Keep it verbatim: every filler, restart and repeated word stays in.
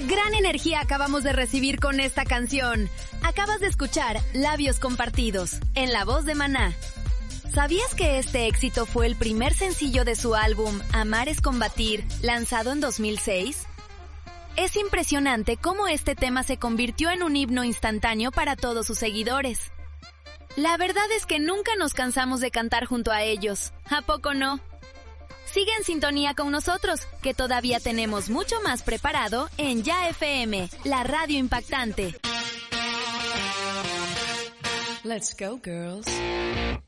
gran energía acabamos de recibir con esta canción. Acabas de escuchar Labios Compartidos, en la voz de Maná. ¿Sabías que este éxito fue el primer sencillo de su álbum Amar es Combatir, lanzado en dos mil seis? Es impresionante cómo este tema se convirtió en un himno instantáneo para todos sus seguidores. La verdad es que nunca nos cansamos de cantar junto a ellos, ¿a poco no? Sigue en sintonía con nosotros, que todavía tenemos mucho más preparado en Ya F M, la radio impactante. Let's go, girls.